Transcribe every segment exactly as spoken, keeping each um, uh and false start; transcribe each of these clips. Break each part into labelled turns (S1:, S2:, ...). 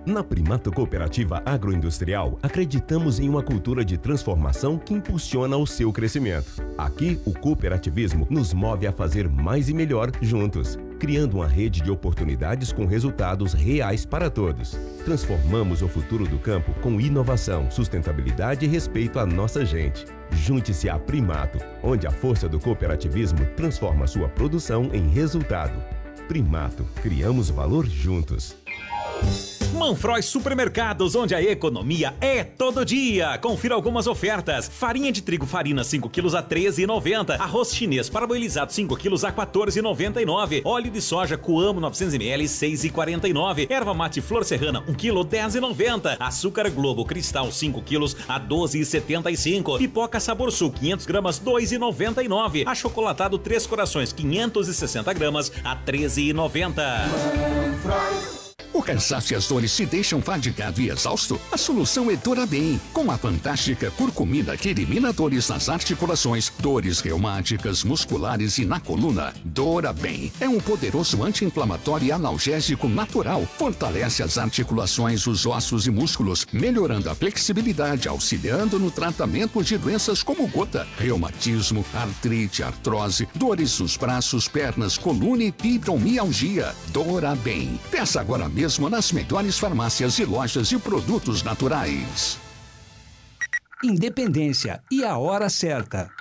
S1: Na Primato Cooperativa Agroindustrial, acreditamos em uma cultura de transformação que impulsiona o seu crescimento. Aqui, o cooperativismo nos move a fazer mais e melhor juntos, criando uma rede de oportunidades com resultados reais para todos. Transformamos o futuro do campo com inovação, sustentabilidade e respeito à nossa gente. Junte-se à Primato, onde a força do cooperativismo transforma sua produção em resultado. Primato, criamos valor juntos.
S2: Manfroy Supermercados, onde a economia é todo dia. Confira algumas ofertas. Farinha de trigo Farina cinco quilos a treze reais e noventa centavos. Arroz chinês parboilizado cinco quilos a quatorze reais e noventa e nove centavos. Óleo de soja Coamo novecentos mililitros seis reais e quarenta e nove centavos. Erva mate Flor Serrana um quilo dez reais e noventa centavos. Açúcar Globo Cristal cinco quilos a doze reais e setenta e cinco centavos. Pipoca Sabor Sul quinhentas gramas dois reais e noventa e nove centavos. Achocolatado Três Corações quinhentas e sessenta gramas a treze reais e noventa centavos.
S3: O cansaço e as dores te deixam fadigado e exausto? A solução é Dorabem, com a fantástica curcumina que elimina dores nas articulações, dores reumáticas, musculares e na coluna. Dorabem é um poderoso anti-inflamatório e analgésico natural. Fortalece as articulações, os ossos e músculos, melhorando a flexibilidade, auxiliando no tratamento de doenças como gota, reumatismo, artrite, artrose, dores nos braços, pernas, coluna e fibromialgia. Dorabem. Peça agora mesmo mesmo nas melhores farmácias e lojas de produtos naturais.
S4: Independência e a hora certa.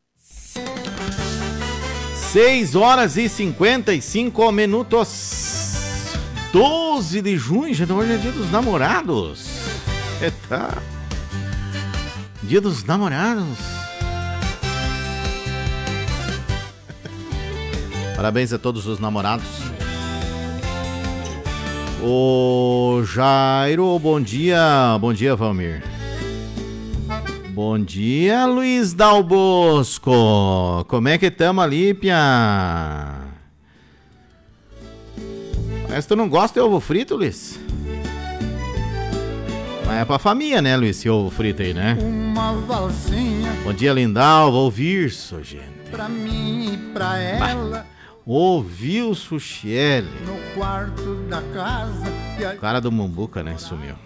S5: seis horas e cinquenta e cinco minutos. doze de junho, já hoje é dia dos namorados. Eita. Dia dos namorados. Parabéns a todos os namorados. Ô Jairo, bom dia. Bom dia, Valmir. Bom dia, Luiz Dal Bosco. Como é que tamo ali, Pia? Mas tu não gosta de ovo frito, Luiz? Mas é pra família, né, Luiz, esse ovo frito aí, né?
S6: Uma valsinha.
S5: Bom dia, Lindal. Vou ouvir isso, gente.
S6: Pra mim e pra ela.
S5: Bah. Ouviu, Suchiele.
S6: No quarto da casa.
S5: O cara do Mumbuca, né, sumiu.